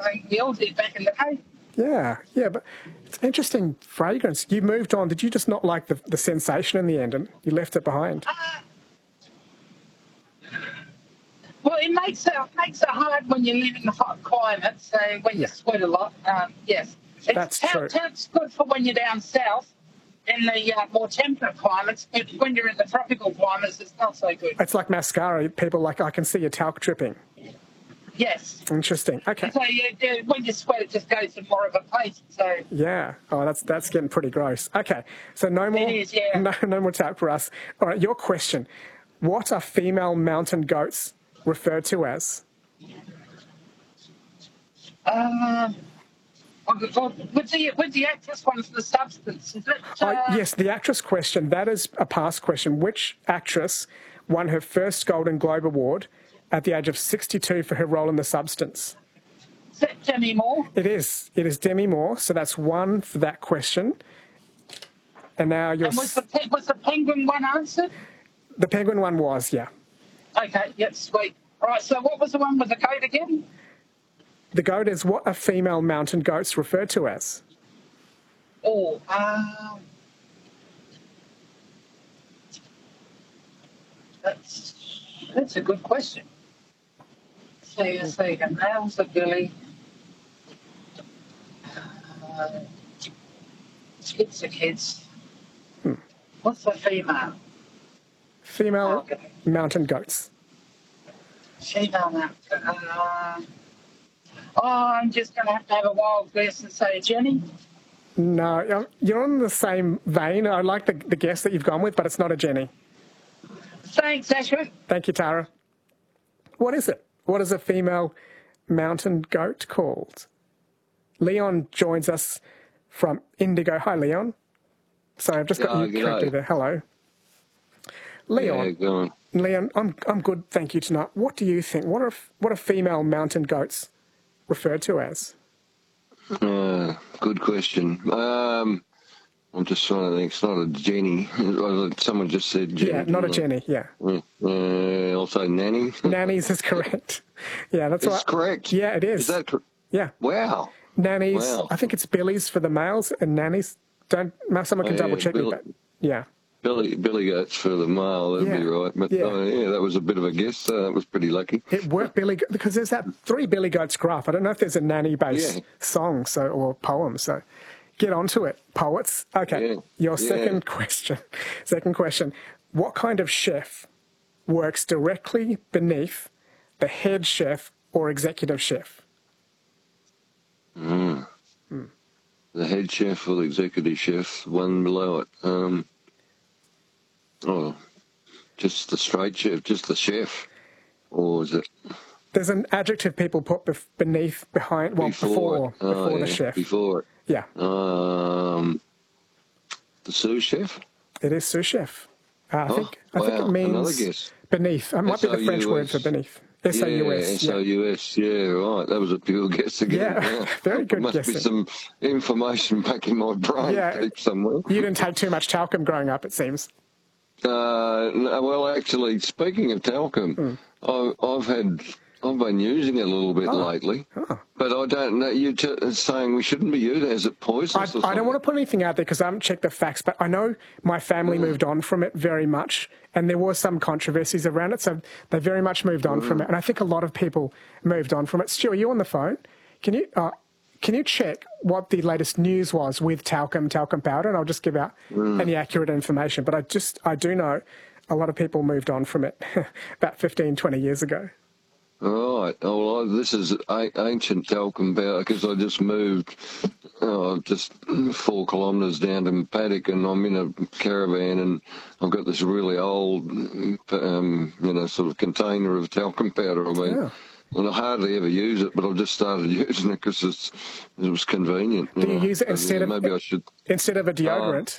think we all did back in the day. Yeah, but it's interesting fragrance. You moved on. Did you just not like the sensation in the end and you left it behind? Well, it makes it hard when you live in hot climates, so when you sweat a lot, yes. That's true. It's good for when you're down south in the more temperate climates, but when you're in the tropical climates, it's not so good. It's like mascara. People like, I can see your talc dripping. Yes. Interesting. Okay. So when you sweat, it just goes to more of a paste. So yeah. Oh, that's getting pretty gross. Okay. So no more. It is, yeah. No more talc for us. All right. Your question: what are female mountain goats referred to as? With the actress one for the substance, is it? Yes, the actress question. That is a past question. Which actress won her first Golden Globe Award at the age of 62 for her role in The Substance? Is that Demi Moore? It is. It is Demi Moore. So that's one for that question. And now you're... And was the penguin one answered? The penguin one was, yeah. Okay, yep, sweet. All right, so what was the one with the goat again? The goat is what are female mountain goats referred to as? Oh, that's a good question. So you say the males are Billy. Kids are kids. What's the female? Female mountain goats. Female mountain. I'm just going to have a wild guess and say Jenny. No, you're on the same vein. I like the guess that you've gone with, but it's not a Jenny. Thanks, Ashwin. Thank you, Tara. What is it? What is a female mountain goat called? Leon joins us from Indigo. Hi, Leon. Sorry, I've just got you correctly there. Hello. Leon. Yeah, go on. Leon, I'm good, thank you tonight. What do you think? What are female mountain goats referred to as? Good question. I'm just trying to think. It's not a Jenny. Someone just said Jenny. Yeah, not a Jenny, yeah. Also Nanny. Nannies is correct. Yeah, that's right. It's correct. Yeah, it is. Is that correct? Yeah. Wow. Nannies, Wow. I think it's Billies for the males and nannies. Someone can double check me, but yeah. Billy goats for the male, that'd be right. But that was a bit of a guess. That was pretty lucky. It worked, because there's that Three Billy Goats graph. I don't know if there's a nanny-based song or poem, so get onto it, poets. Okay, your second question. What kind of chef works directly beneath the head chef or executive chef? The head chef or the executive chef, one below it. Just the straight chef, just the chef, or is it? There's an adjective people put before the chef. Before it. Yeah. The sous chef. It is sous chef. I think it means beneath. It might be the French word for beneath. S-O-U-S. S-O-U-S, right. That was a pure guess again. Yeah, very good guessing. There must be some information back in my brain somewhere. You didn't take too much talcum growing up, it seems. No, well, actually, speaking of talcum, I've been using it a little bit lately, but I don't know. You're saying we shouldn't be using it. Is it poisonous? I don't want to put anything out there because I haven't checked the facts, but I know my family moved on from it very much, and there was some controversies around it, so they very much moved on from it, and I think a lot of people moved on from it. Stu, are you on the phone? Can you check what the latest news was with talcum powder? And I'll just give out any accurate information. But I do know a lot of people moved on from it about 15, 20 years ago. Right. Well, this is ancient talcum powder because I just moved just 4 kilometres down to Paddock, and I'm in a caravan, and I've got this really old, sort of container of talcum powder. And I hardly ever use it, but I've just started using it because it was convenient. Do you use it instead of a deodorant?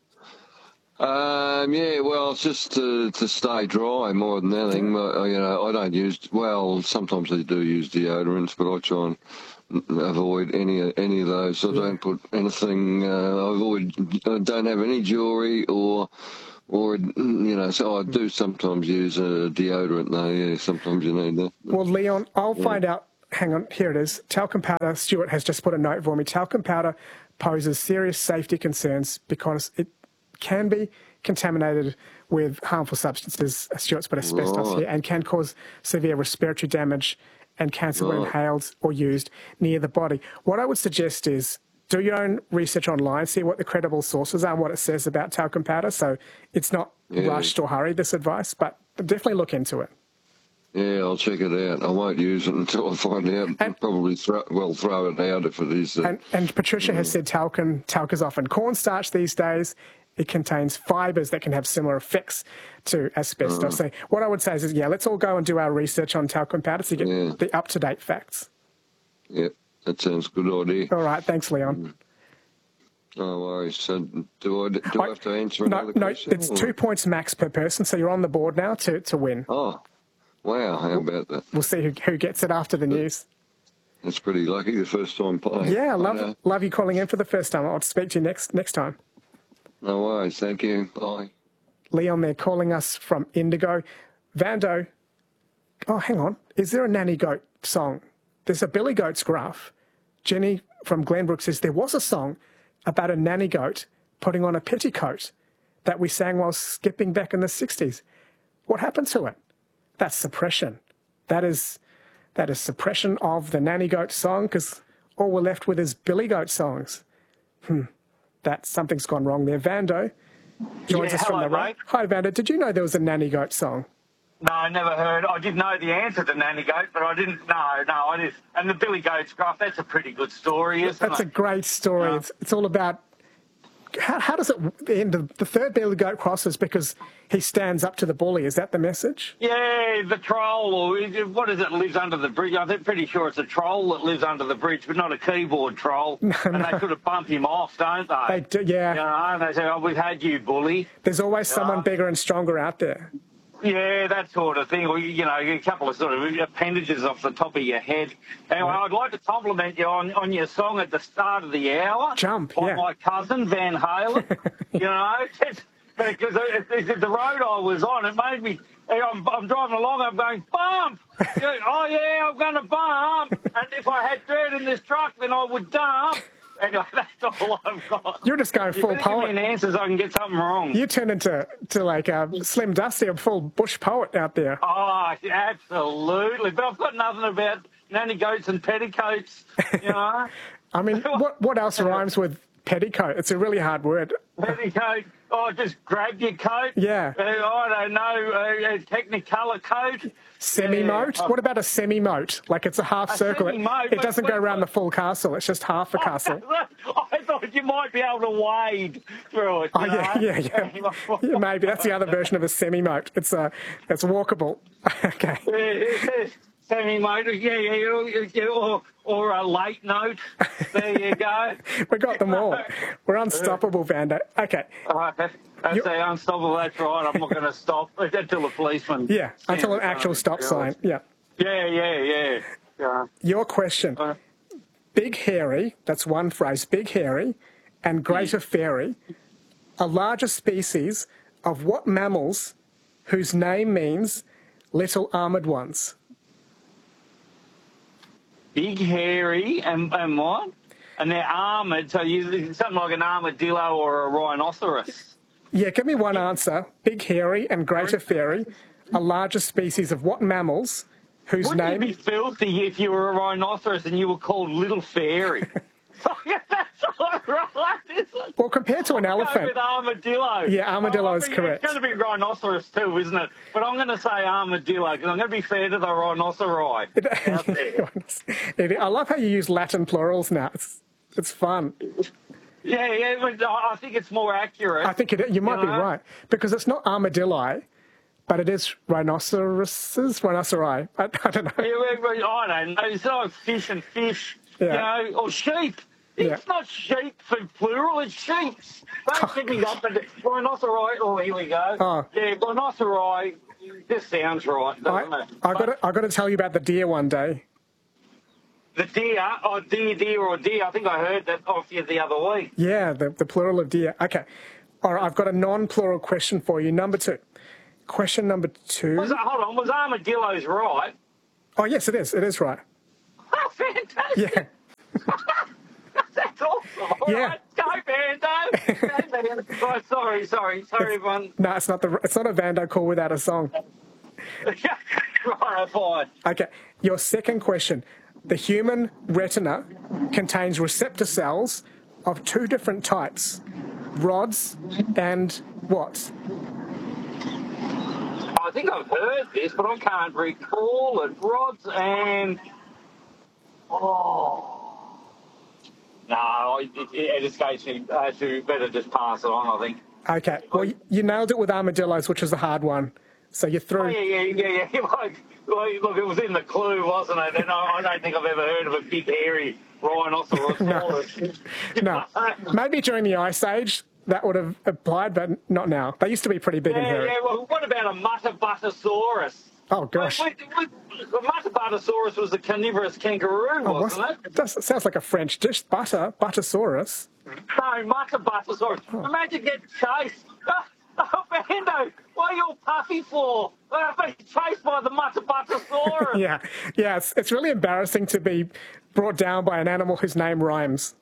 Well, it's just to stay dry more than anything. I don't use. Well, sometimes I do use deodorants, but I try and avoid any of those. I don't put anything. I don't have any jewellery or so I do sometimes use a deodorant though. Yeah, sometimes you need that. Well, Leon, I'll find out hang on, here it is. Talcum powder, Stuart has just put a note for me. Talcum powder poses serious safety concerns because it can be contaminated with harmful substances, Stuart's put asbestos here, and can cause severe respiratory damage and cancer when inhaled or used near the body. What I would suggest is do your own research online, see what the credible sources are and what it says about talcum powder. So it's not rushed or hurried, this advice, but definitely look into it. Yeah, I'll check it out. I won't use it until I find out. And, probably throw it out if it is. And Patricia has said talc is often cornstarch these days. It contains fibres that can have similar effects to asbestos. So what I would say is, let's all go and do our research on talcum powder to get the up-to-date facts. Yeah, that sounds a good idea. All right, thanks, Leon. No worries. So do I have to answer another question? No, it's 2 points max per person, so you're on the board now to win. Oh, wow, how about that? We'll see who gets it after the news. That's pretty lucky the first time playing. Yeah, love you calling in for the first time. I'll speak to you next time. No worries. Thank you. Bye. Leon, they're calling us from Indigo. Vando, oh, hang on. Is there a Nanny Goat song? There's a Billy Goat's graph. Jenny from Glenbrook says there was a song about a nanny goat putting on a petticoat that we sang while skipping back in the 60s. What happened to it? That's suppression. That is suppression of the Nanny Goat song because all we're left with is Billy Goat songs. That something's gone wrong there. Vando joins us from the right. Hi, Vando. Did you know there was a Nanny Goat song? No, I never heard. I did know the answer to Nanny Goat, but I didn't. No, I didn't. And the Billy Goat's graph, that's a pretty good story, isn't it? That's a great story. Yeah. It's all about how does it end? The third Billy Goat crosses because he stands up to the bully. Is that the message? Yeah, the troll, or what is it, lives under the bridge? I'm pretty sure it's a troll that lives under the bridge, but not a keyboard troll. They sort of bump him off, don't they? They do, yeah. You know, and they say, oh, we've had you, bully. There's always someone bigger and stronger out there. Yeah, that sort of thing. Or, a couple of sort of appendages off the top of your head. Anyway, I'd like to compliment you on your song at the start of the hour. Jump, by my cousin, Van Halen. Because the road I was on, it made me... I'm driving along, I'm going, bump! Oh, yeah, I'm going to bump! And if I had dirt in this truck, then I would dump! Anyway, that's all I've got. You're just going full poet. Give me an answer so I can get something wrong. You turn into like Slim Dusty, a full bush poet out there. Oh, absolutely. But I've got nothing about nanny goats and petticoats, I mean, what else rhymes with petticoat? It's a really hard word. Petticoat. Oh, just grab your coat. Yeah. I don't know, Technicolor coat. Semi-moat? Yeah. What about a semi-moat? Like it's a half circle. It doesn't go around the full castle. It's just half a castle. I thought you might be able to wade through it. Oh, yeah. Maybe. That's the other version of a semi-moat. It's walkable. Okay. Semi-moat, or a late note. There you go. We got them all. We're unstoppable, Vando. Okay. That's unstoppable. That's right. I'm not going to stop until the policeman. Yeah, until an actual stop sign. Yeah. Yeah. Your question. Big hairy, that's one phrase, big hairy, and greater fairy are larger species of what mammals whose name means little armoured ones? Big, hairy, and what? And they're armoured, so something like an armadillo or a rhinoceros. Yeah, give me one answer. Big, hairy, and greater fairy are larger species of what mammals whose name... Wouldn't you be filthy if you were a rhinoceros and you were called Little Fairy? That's all right, isn't it? Well, compared to an elephant... With armadillo. Yeah, armadillo is correct. It's going to be rhinoceros too, isn't it? But I'm going to say armadillo because I'm going to be fair to the rhinoceri. I love how you use Latin plurals now. It's fun. Yeah, but I think it's more accurate. I think you might be right because it's not armadilli, but it is rhinoceri. I don't know. I don't know. It's like fish and fish, or sheep. It's not sheep for plural, it's sheeps. Don't pick me up, but rhinoceri, here we go. Oh. Yeah, rhinoceri, this sounds right, doesn't it? I got to tell you about the deer one day. The deer? Oh, deer or deer. I think I heard that off you the other week. Yeah, the plural of deer. Okay. All right, I've got a non-plural question for you. Number 2. Question number 2. Hold on, was armadillos right? Oh, yes, it is. It is right. fantastic. Yeah. That's awesome. All Yeah. right, go, Vando. Go, Vando. Oh, sorry, everyone. No, it's not a Vando call without a song. Right, fine. Okay, your second question. The human retina contains receptor cells of two different types, rods and what? I think I've heard this, but I can't recall it. Rods and... Oh... No, it escapes me. So better just pass it on, I think. Okay, well, you nailed it with armadillos, which was the hard one. So you threw... Oh, yeah. Look, it was in the clue, wasn't it? And I don't think I've ever heard of a big, hairy rhinoceros. No, maybe during the Ice Age that would have applied, but not now. They used to be pretty big and hairy. Yeah, well, what about a Muttabuttasaurus? Oh, gosh. The Muttabuttasaurus was a carnivorous kangaroo, wasn't it? Sounds like a French dish. Buttersaurus. No, Muttabuttasaurus. Imagine getting chased. Oh, Bando, what are you all puffy for? I've been chased by the Muttabuttasaurus. Yeah. It's really embarrassing to be brought down by an animal whose name rhymes.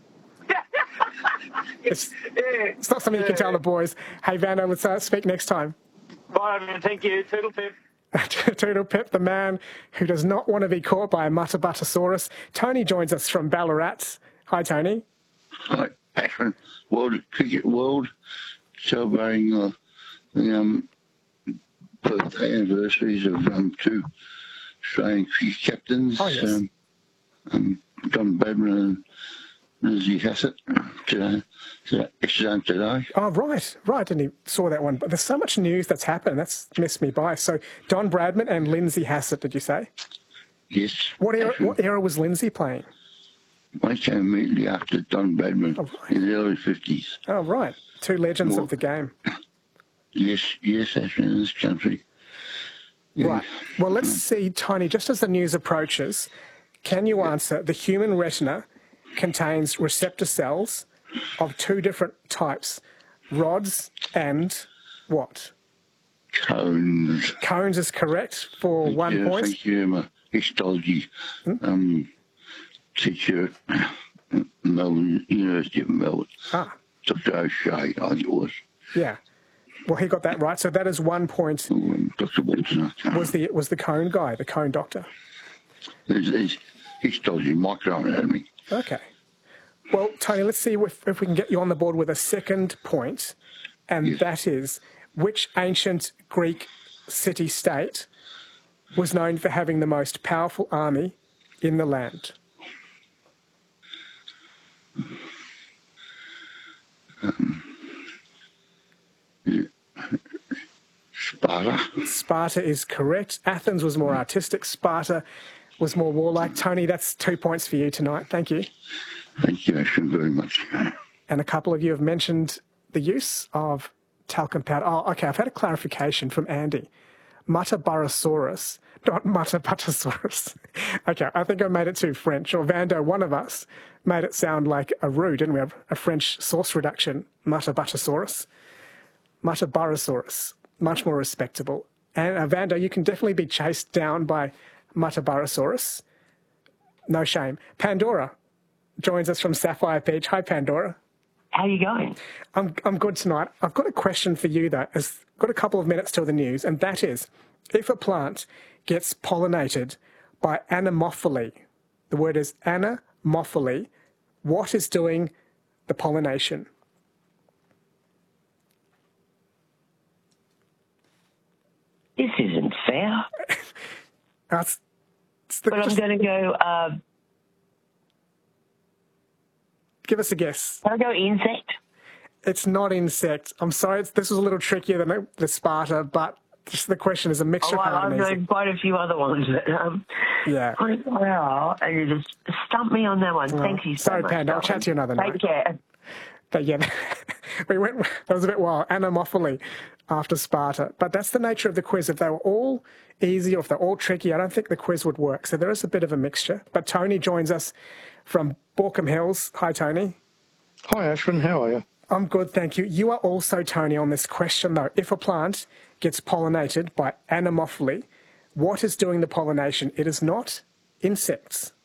It's not something you can tell the boys. Hey, Vando, let's speak next time. Right, thank you. Toodle pip. Toodle pip, the man who does not want to be caught by a Muttabuttasaurus. Tony joins us from Ballarat. Hi, Tony. Hi, Ashwin. World Cricket World, celebrating the birthday anniversaries of two Australian cricket captains, Oh, yes. Don Bradman and Lindsay Hassett, today. Oh, right. And he saw that one. But there's so much news that's happened. That's missed me by. So Don Bradman and Lindsay Hassett, did you say? Yes. What era was Lindsay playing? I came immediately after Don Bradman in the early 50s. Oh, right. Two legends of the game. Yes, Ashwin, in this country. Yeah. Right. Well, let's see, Tony, just as the news approaches, can you answer the human retina contains receptor cells of two different types, rods and what? Cones. Cones is correct for 1 point. Thank you. I'm a histology teacher at Melbourne, University of Melbourne. Dr. O'Shea, I think it was. Yeah. Well, he got that right. So that is 1 point. Dr. Walton. Was the cone guy, the cone doctor? There's histology, microanatomy. Okay. Well, Tony, let's see if we can get you on the board with a second point, and that is, which ancient Greek city-state was known for having the most powerful army in the land? Sparta. Sparta is correct. Athens was more artistic. Sparta was more warlike. Tony, that's 2 points for you tonight. Thank you. Thank you, Ashwin, very much. And a couple of you have mentioned the use of talcum powder. Oh, okay, I've had a clarification from Andy. Muttaburrasaurus, not Muttabuttasaurus. Okay, I think I made it too French. Or Vando, one of us, made it sound like a roux, didn't we? Have a French sauce reduction, Muttabuttasaurus. Muttaburrasaurus, much more respectable. And Vando, you can definitely be chased down by Muttaburrasaurus. No shame. Pandora joins us from Sapphire Beach. Hi, Pandora. How are you going? I'm good tonight. I've got a question for you, though. I've got a couple of minutes till the news, and that is, if a plant gets pollinated by anemophily, the word is anemophily, what is doing the pollination? This isn't fair. But I'm going to go... give us a guess. Can I go insect? It's not insect. I'm sorry, this was a little trickier than the Sparta, but just the question is a mixture of hard I've and easy. known quite a few other ones. But, Yeah. Wow, and you just stumped me on that one. Thank you so Sorry, much. Panda. I'll chat to you another night. Take care. But yeah, that was a bit wild. Anemophily after Sparta. But that's the nature of the quiz. If they were all easy or if they're all tricky, I don't think the quiz would work. So there is a bit of a mixture. But Tony joins us from Borkham Hills. Hi, Tony. Hi, Ashwin. How are you? I'm good, thank you. You are also, Tony, on this question, though. If a plant gets pollinated by anemophily, what is doing the pollination? It is not insects.